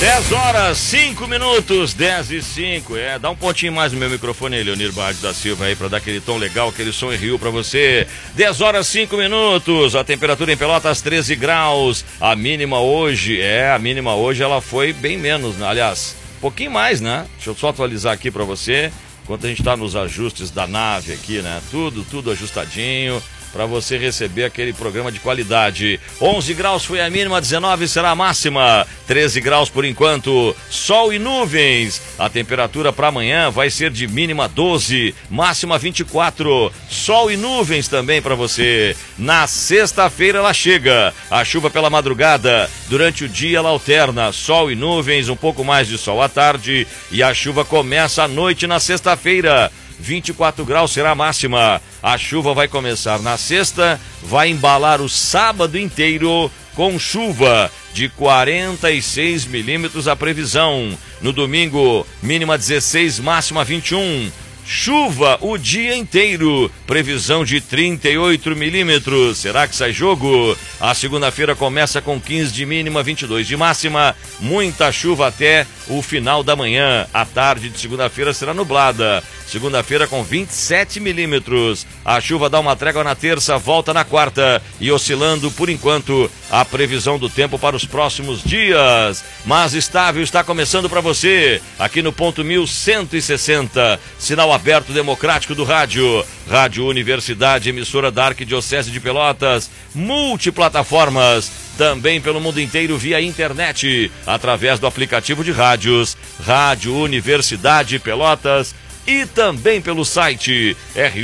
10 horas, 5 minutos, 10 e 5. Dá um pontinho mais no meu microfone aí, Leonir Barros da Silva, aí, pra dar aquele tom legal, aquele som RU pra você. 10 horas, 5 minutos, a temperatura em Pelotas, 13 graus. A mínima hoje, ela foi bem menos, né? Aliás, um pouquinho mais, né? Deixa eu só atualizar aqui pra você, enquanto a gente tá nos ajustes da nave aqui, né? Tudo ajustadinho, para você receber aquele programa de qualidade. 11 graus foi a mínima, 19 será a máxima, 13 graus por enquanto, sol e nuvens. A temperatura para amanhã vai ser de mínima 12, máxima 24, sol e nuvens também para você. Na sexta-feira ela chega, a chuva pela madrugada, durante o dia ela alterna, sol e nuvens, um pouco mais de sol à tarde, e a chuva começa à noite na sexta-feira. 24 graus será a máxima. A chuva vai começar na sexta, vai embalar o sábado inteiro com chuva de 46 milímetros a previsão. No domingo, mínima 16, máxima 21. Chuva o dia inteiro, previsão de 38 milímetros. Será que sai jogo? A segunda-feira começa com 15 de mínima, 22 de máxima. Muita chuva até o final da manhã. A tarde de segunda-feira será nublada. Segunda-feira com 27 milímetros. A chuva dá uma trégua na terça, volta na quarta e oscilando por enquanto a previsão do tempo para os próximos dias. Mas estável está começando para você aqui no ponto 1160. Sinal aberto democrático do rádio. Rádio Universidade, emissora da Arquidiocese de Pelotas. Multiplataformas. Também pelo mundo inteiro via internet, através do aplicativo de rádios. Rádio Universidade Pelotas. E também pelo site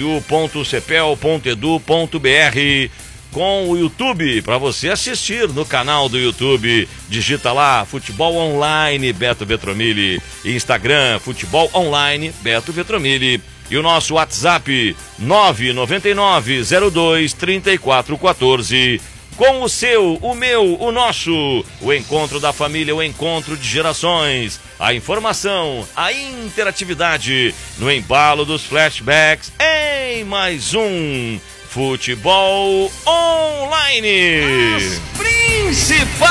ru.cepel.edu.br, com o YouTube, para você assistir no canal do YouTube. Digita lá, Futebol Online Beto Vetromilli, Instagram, Futebol Online Beto Vetromilli. E o nosso WhatsApp, 999-02-3414. Com o seu, o meu, o nosso, o encontro da família, o encontro de gerações, a informação, a interatividade, no embalo dos flashbacks, em mais um Futebol Online. As principais